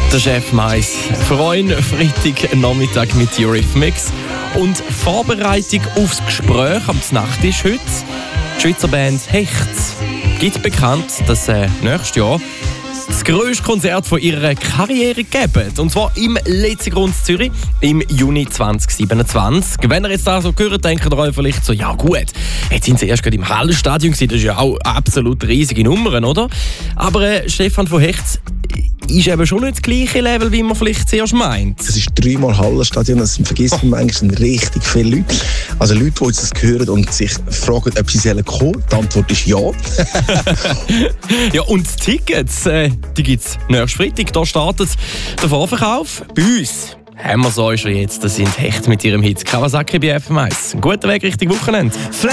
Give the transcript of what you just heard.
Der Chef Mais. Freuen Freitag Nachmittag mit Eurythmics. Und Vorbereitung aufs Gespräch am Nachttisch heute. Die Schweizer Band Hecht gibt bekannt, dass nächstes Jahr das grösste Konzert von ihrer Karriere geben. Und zwar im Letzigrund Zürich im Juni 2027. Wenn ihr jetzt da so hört, denkt ihr euch vielleicht so, ja gut, jetzt sind sie erst gerade im Hallenstadion gewesen, das ist ja auch absolut riesige Nummern, oder? Aber Stefan von Hecht ist eben schon nicht das gleiche Level, wie man vielleicht zuerst meint. Es ist 3-mal Hallenstadion, das vergisst man manchmal richtig viele Leute. Also Leute, die jetzt das hören und sich fragen, ob sie kommen sollen, die Antwort ist ja. Ja, und die Tickets, die gibt es nächsten Freitag. Da startet der Vorverkauf. Bei uns haben wir es euch schon jetzt. Das sind Hecht mit ihrem Hit Kawasaki bei FM1. Guten Weg Richtung Wochenende.